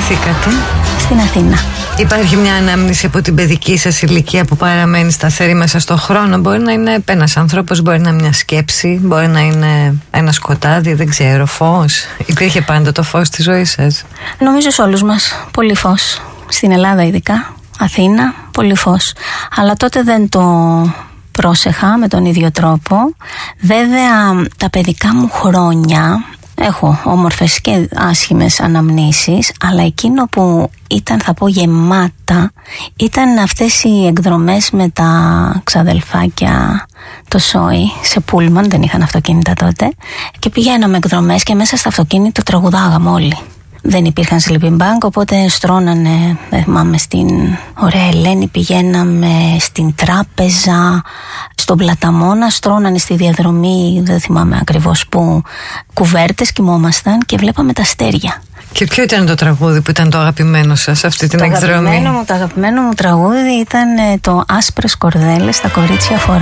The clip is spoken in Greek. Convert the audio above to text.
γεννηθήκατε? Στην Αθήνα. Υπάρχει μια ανάμνηση από την παιδική σας ηλικία που παραμένει σταθερή μέσα στον χρόνο? Μπορεί να είναι ένας άνθρωπος, μπορεί να είναι μια σκέψη, μπορεί να είναι ένα σκοτάδι, δεν ξέρω, φως. Υπήρχε πάντα το φως στη ζωή σας? Νομίζω σε όλους μας πολύ φως. Στην Ελλάδα ειδικά, Αθήνα, πολύ φως. Αλλά τότε δεν το πρόσεχα με τον ίδιο τρόπο. Βέβαια τα παιδικά μου χρόνια έχω όμορφες και άσχημες αναμνήσεις, αλλά εκείνο που ήταν, θα πω, γεμάτα ήταν αυτές οι εκδρομές με τα ξαδελφάκια, το σόι, σε πούλμαν, δεν είχαν αυτοκίνητα τότε, και πηγαίναμε εκδρομές και μέσα στο αυτοκίνητο τραγουδάγαμε όλοι. Δεν υπήρχαν sleeping bag, οπότε στρώνανε, δεν θυμάμαι, στην Ωραία Ελένη, πηγαίναμε στην Τράπεζα, στον Πλαταμόνα, στρώνανε στη διαδρομή, δεν θυμάμαι ακριβώς πού, κουβέρτες, κοιμόμασταν και βλέπαμε τα αστέρια. Και ποιο ήταν το τραγούδι που ήταν το αγαπημένο σας αυτή την εκδρομή? Το αγαπημένο μου τραγούδι ήταν το «Άσπρες κορδέλες τα κορίτσια φορά».